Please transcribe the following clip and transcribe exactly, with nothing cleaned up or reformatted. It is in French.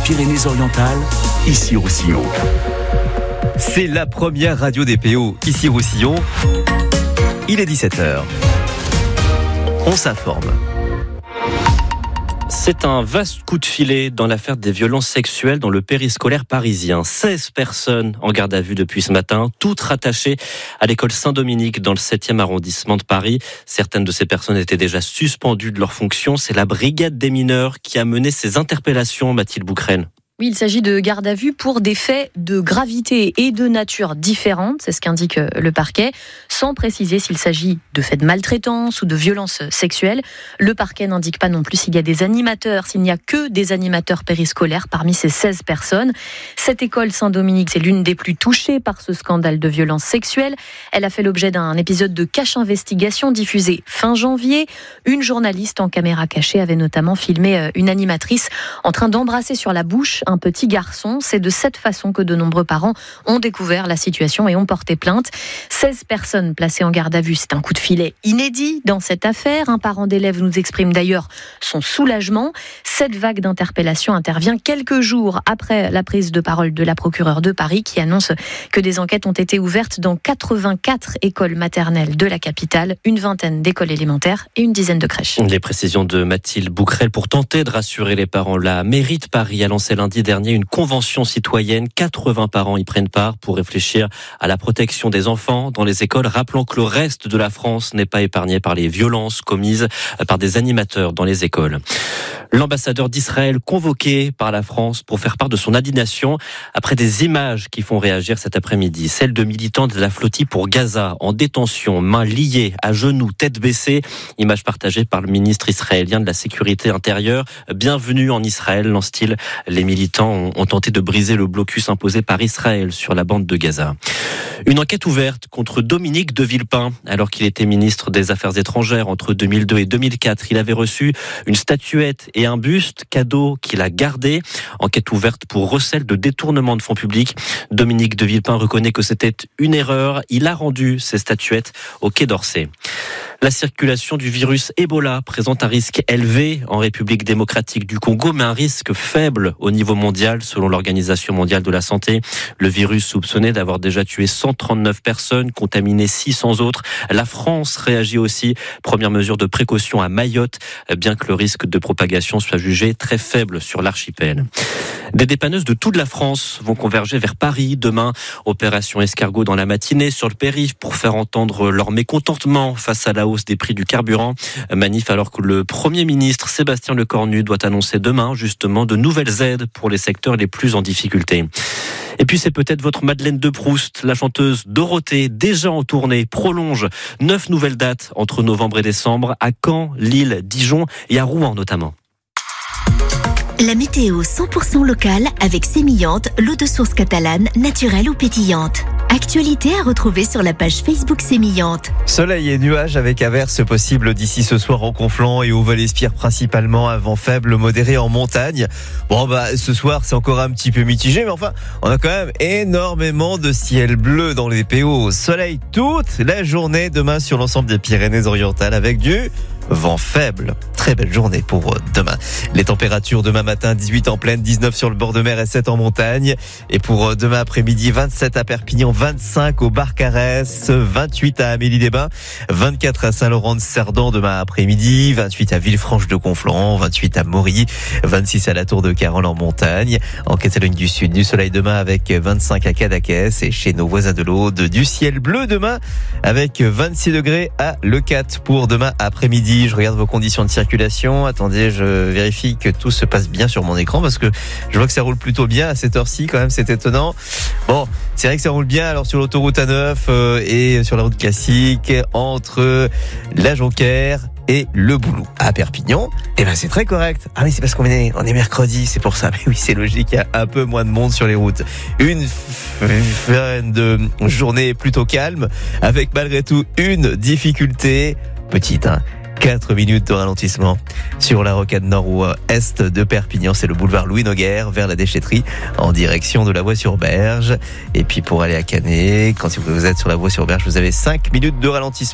Pyrénées-Orientales, Issy-Roussillon. C'est la première radio des P O, Issy-Roussillon. Il est dix-sept heures. On s'informe. C'est un vaste coup de filet dans l'affaire des violences sexuelles dans le périscolaire parisien. seize personnes en garde à vue depuis ce matin, toutes rattachées à l'école Saint-Dominique dans le septième arrondissement de Paris. Certaines de ces personnes étaient déjà suspendues de leurs fonctions. C'est la brigade des mineurs qui a mené ces interpellations, Mathilde Bouquerel. Oui, il s'agit de garde à vue pour des faits de gravité et de nature différentes, c'est ce qu'indique le parquet, sans préciser s'il s'agit de faits de maltraitance ou de violences sexuelles. Le parquet n'indique pas non plus s'il y a des animateurs, s'il n'y a que des animateurs périscolaires parmi ces seize personnes. Cette école Saint-Dominique, c'est l'une des plus touchées par ce scandale de violences sexuelles. Elle a fait l'objet d'un épisode de Cache Investigation diffusé fin janvier. Une journaliste en caméra cachée avait notamment filmé une animatrice en train d'embrasser sur la bouche un petit garçon. C'est de cette façon que de nombreux parents ont découvert la situation et ont porté plainte. seize personnes placées en garde à vue, c'est un coup de filet inédit dans cette affaire. Un parent d'élève nous exprime d'ailleurs son soulagement. Cette vague d'interpellation intervient quelques jours après la prise de parole de la procureure de Paris qui annonce que des enquêtes ont été ouvertes dans quatre-vingt-quatre écoles maternelles de la capitale, une vingtaine d'écoles élémentaires et une dizaine de crèches. Les précisions de Mathilde Bouquerel pour tenter de rassurer les parents. La mairie de Paris a lancé lundi dernier une convention citoyenne. quatre-vingts parents y prennent part pour réfléchir à la protection des enfants dans les écoles, rappelant que le reste de la France n'est pas épargné par les violences commises par des animateurs dans les écoles. L'ambassadeur d'Israël convoqué par la France pour faire part de son indignation après des images qui font réagir cet après-midi. Celles de militants de la flottille pour Gaza en détention, mains liées, à genoux, tête baissée. Images partagées par le ministre israélien de la Sécurité intérieure. Bienvenue en Israël, lance-t-il. Les militants ont, ont tenté de briser le blocus imposé par Israël sur la bande de Gaza. Une enquête ouverte contre Dominique de Villepin. Alors qu'il était ministre des Affaires étrangères entre deux mille deux et deux mille quatre, il avait reçu une statuette et un buste, cadeau qu'il a gardé. Enquête ouverte pour recel de détournement de fonds publics. Dominique de Villepin reconnaît que c'était une erreur. Il a rendu ces statuettes au Quai d'Orsay. La circulation du virus Ebola présente un risque élevé en République démocratique du Congo, mais un risque faible au niveau mondial, selon l'Organisation mondiale de la santé. Le virus soupçonné d'avoir déjà tué cent trente-neuf personnes, contaminé six cents autres. La France réagit aussi. Première mesure de précaution à Mayotte, bien que le risque de propagation soit jugé très faible sur l'archipel. Des dépanneuses de toute la France vont converger vers Paris demain. Opération escargot dans la matinée sur le périph' pour faire entendre leur mécontentement face à la hausse des prix du carburant. Manif alors que le Premier ministre Sébastien Lecornu doit annoncer demain justement de nouvelles aides pour les secteurs les plus en difficulté. Et puis c'est peut-être votre Madeleine de Proust, la chanteuse Dorothée, déjà en tournée, prolonge neuf nouvelles dates entre novembre et décembre à Caen, Lille, Dijon et à Rouen notamment. La météo cent pour cent locale avec Sémillante, l'eau de source catalane, naturelle ou pétillante. Actualité à retrouver sur la page Facebook Sémillante. Soleil et nuages avec averses possibles d'ici ce soir en Conflans et au Val-Espire principalement, un vent faible modéré en montagne. Bon bah ce soir c'est encore un petit peu mitigé, mais enfin on a quand même énormément de ciel bleu dans les P O. Soleil toute la journée demain sur l'ensemble des Pyrénées-Orientales avec du vent faible. Très belle journée pour demain. Les températures demain matin, dix-huit en plaine, dix-neuf sur le bord de mer et sept en montagne. Et pour demain après-midi, vingt-sept à Perpignan, vingt-cinq au Barcarès, vingt-huit à Amélie-les-Bains, vingt-quatre à Saint-Laurent-de-Cerdan demain après-midi, vingt-huit à Villefranche-de-Conflans, vingt-huit à Mory, vingt-six à la Tour de Carol en montagne. En Catalogne du Sud, du soleil demain avec vingt-cinq à Cadaqués et chez nos voisins de l'Aude, du ciel bleu demain avec vingt-six degrés à Leucate pour demain après-midi. Je regarde vos conditions de circulation. Attendez, je vérifie que tout se passe bien sur mon écran parce que je vois que ça roule plutôt bien à cette heure-ci quand même, c'est étonnant. Bon, c'est vrai que ça roule bien alors sur l'autoroute A neuf euh, et sur la route classique entre la Jonquère et le Boulou à Perpignan. Et ben c'est très correct. Ah mais c'est parce qu'on est, on est mercredi, c'est pour ça. Mais oui, c'est logique, il y a un peu moins de monde sur les routes. Une fin de journée plutôt calme avec malgré tout une difficulté petite, hein. quatre minutes de ralentissement sur la rocade nord-ouest de Perpignan. C'est le boulevard Louis Noguer vers la déchetterie en direction de la Voie-sur-Berge. Et puis pour aller à Canet, quand vous êtes sur la Voie-sur-Berge, vous avez cinq minutes de ralentissement.